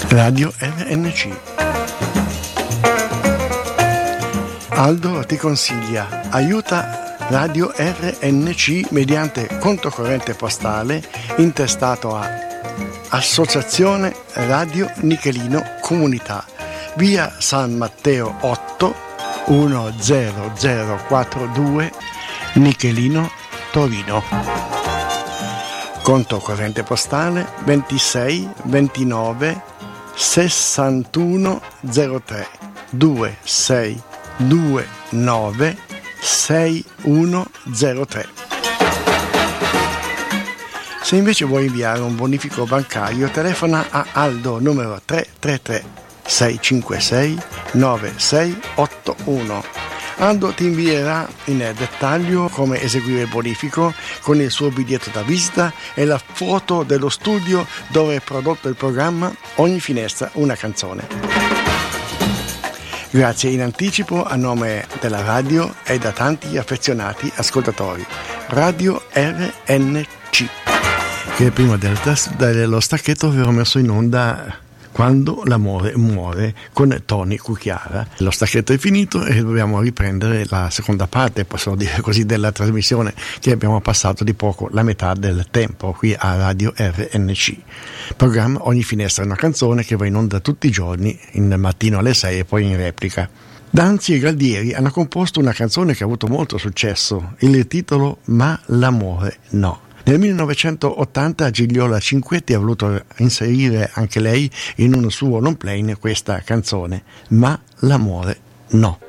Radio RNC. Aldo ti consiglia: aiuta Radio RNC mediante conto corrente postale intestato a Associazione Radio Nichelino Comunità, via San Matteo 8 10042 Nichelino, Torino. Conto corrente postale 26 29 61 03 2629 6103. Se invece vuoi inviare un bonifico bancario, telefona a Aldo numero 333 656 9681. Aldo ti invierà in dettaglio come eseguire il bonifico con il suo biglietto da visita e la foto dello studio dove è prodotto il programma Ogni finestra una canzone. Grazie in anticipo a nome della radio e da tanti affezionati ascoltatori. Radio RNC, che prima dello stacchetto vi ho messo in onda Quando l'amore muore con Tony Cucchiara. Lo stacchetto è finito e dobbiamo riprendere la seconda parte, possiamo dire così, della trasmissione, che abbiamo passato di poco la metà del tempo qui a Radio RNC. Programma Ogni finestra una canzone, che va in onda tutti i giorni, in mattino alle 6 e poi in replica. Danzi e Galdieri hanno composto una canzone che ha avuto molto successo, il titolo Ma l'amore no. Nel 1980 Gigliola Cinquetti ha voluto inserire anche lei in un suo long play questa canzone, Ma l'amore no.